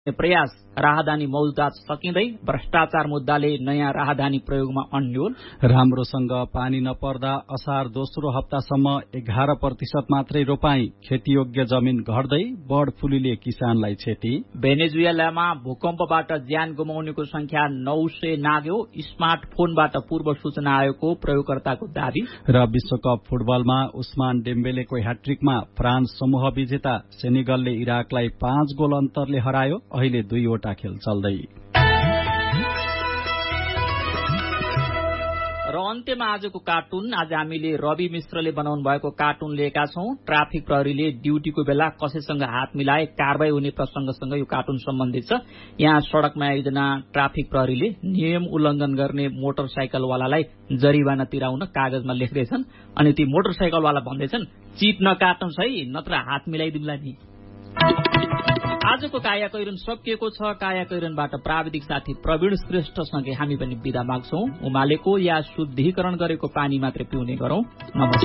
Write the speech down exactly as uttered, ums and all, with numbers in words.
प्रयास राहदानी मौजदात सकिँदै भ्रष्टाचार मुद्दाले नयाँ राहदानी प्रयोगमा अन्यल। राम्रोसँग पानी नपर्दा असार दोस्रो हप्तासम्म एघार प्रतिशत मात्रै रोपाई, खेतीयोग्य जमिन घट्दै बर्ड फ्लूले किसानलाई क्षति। भेनेजुएलामा भूकम्पबाट ज्यान गुमाउनेको संख्या नौ सय नाग्यो, स्मार्टफोनबाट पूर्व सूचना आयोगको प्रयोगकर्ताको दावी। र विश्वकप फुटबलमा उस्मान डेम्बेलेको ह्याट्रिकमा फ्रान्स समूह विजेता, सेनेगलले इराकलाई पाँच गोल अन्तरले हरायो। अहिले दुईवटा खेल चल्दै। र अन्त्यमा आजको कार्टुन। आज हामीले रवि मिश्रले बनाउनु भएको कार्टुन लिएका छौं। ट्राफिक प्रहरीले ड्यूटीको बेला कसैसँग हात मिलाए कारवाही हुने प्रसंगसँग यो कार्टुन सम्बन्धित छ। यहाँ सड़कमा एकजना ट्राफिक प्रहरीले नियम उल्लंघन गर्ने मोटरसाइकलवालालाई जरिवाना तिराउन कागजमा लेख्दैछन्। अनि ती मोटरसाइकलवाला भन्दैछन्, चिट नकाट्नुहोस् है, नत्र हात मिलाइदिउँला नि। आजको काया कैरन सकिएको छ। काया कैरनबाट प्राविधिक साथी प्रवीण श्रेष्ठसँगै हामी पनि बिदा माग्छौं। उमालेको या शुद्धिकरण गरेको पानी मात्रै पिउने गरौं। नमस्कार।